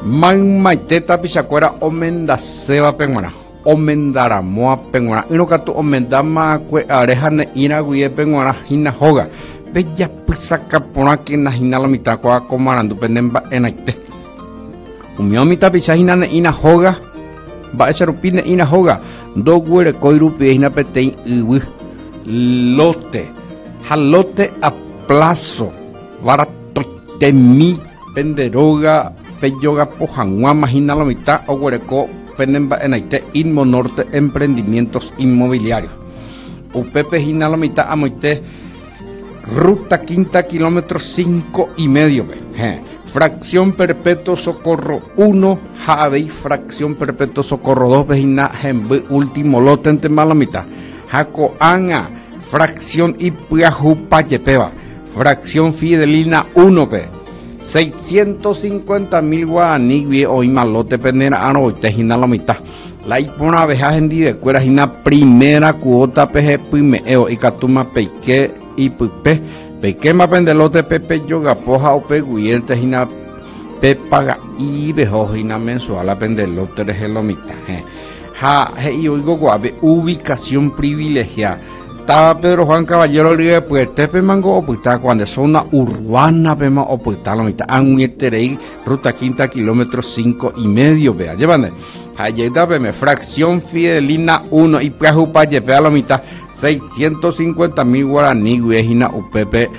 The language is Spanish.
Man maiteta pichacuera omenda seba penguana. Omendara moa penguana. Inokatu omendama kwe areja ne ina guie penguana hina hoga. Bella pisaka pona que na hina la mitad kwa comanando penemba enaite. Umiomi pichahina ne ina hoga. Ba echarupine ina hoga. Do guere koirupi hina petei iwi. Lote. Jalote a plazo. Varatote mi penderoga. Peyoga pojangua magina la mitad o guereco penemba enaite Inmonorte Emprendimientos Inmobiliarios. Upepe gina la mitad amoite ruta quinta kilómetro 5,5. Fracción Perpetuo Socorro 1, Javei, Fracción Perpetuo Socorro 2, Vejina, Gembe, último lote en Temalamita. Jaco Anga, Fracción Ipiajupayepeba, Fracción Fidelina 1P. 650,000 guaraní hoy malote penera ano tejina la mitad. La ipona veja hendi de cuera hina primera cuota peje primeo y catuma peike y pupe peque ma pendelote pepe yoga poja o peguiente hina pepaga y vejo hina mensual a pendelote de gelomita. Ja y oigo guave ubicación privilegiada. Estaba Pedro Juan Caballero Liga pues tepe mango opuesta cuando zona urbana pema opuesta la mitad anguieterei ruta quinta kilómetro 5,5 vea llévame ayeda peme fracción Fidelina 1 y prejupa lleve a la mitad 650,000 guaraní guejina upepe